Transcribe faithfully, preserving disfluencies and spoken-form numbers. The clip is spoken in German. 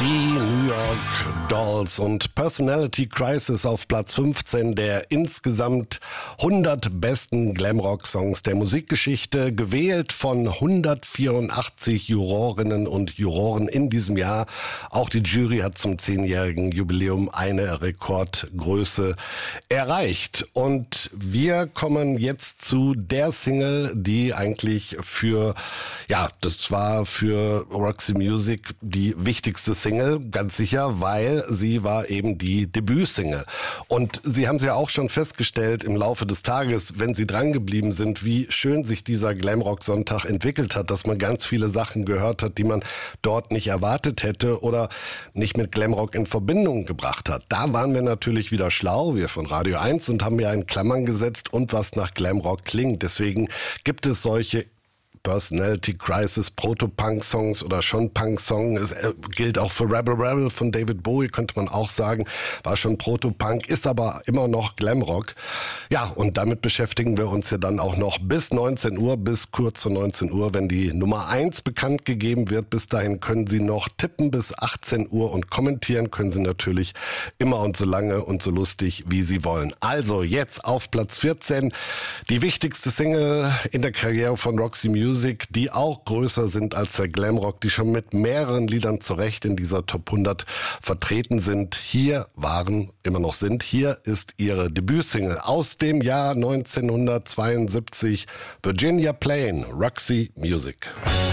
Die New York Dolls und Personality Crisis auf Platz fünfzehn der insgesamt hundert besten Glamrock-Songs der Musikgeschichte, gewählt von hundertvierundachtzig Jurorinnen und Juroren in diesem Jahr. Auch die Jury hat zum zehnjährigen Jubiläum eine Rekordgröße erreicht. Und wir kommen jetzt zu der Single, die eigentlich für, ja, das war für Roxy Music die wichtigste Single. Ganz sicher, weil sie war eben die Debütsingle. Und Sie haben es ja auch schon festgestellt im Laufe des Tages, wenn Sie dran geblieben sind, wie schön sich dieser Glamrock-Sonntag entwickelt hat, dass man ganz viele Sachen gehört hat, die man dort nicht erwartet hätte oder nicht mit Glamrock in Verbindung gebracht hat. Da waren wir natürlich wieder schlau, wir von Radio eins, und haben ja in Klammern gesetzt und was nach Glamrock klingt. Deswegen gibt es solche Personality Crisis, Proto-Punk-Songs oder schon Punk-Song. Es gilt auch für Rebel Rebel von David Bowie, könnte man auch sagen. War schon Proto-Punk, ist aber immer noch Glamrock. Ja, und damit beschäftigen wir uns ja dann auch noch bis neunzehn Uhr, bis kurz vor neunzehn Uhr, wenn die Nummer eins bekannt gegeben wird. Bis dahin können Sie noch tippen bis achtzehn Uhr und kommentieren können Sie natürlich immer und so lange und so lustig, wie Sie wollen. Also jetzt auf Platz vierzehn, die wichtigste Single in der Karriere von Roxy Music, die auch größer sind als der Glamrock, die schon mit mehreren Liedern zurecht in dieser Top hundert vertreten sind. Hier waren, immer noch sind, hier ist ihre Debütsingle aus dem Jahr neunzehnhundertzweiundsiebzig, Virginia Plain, Roxy Music.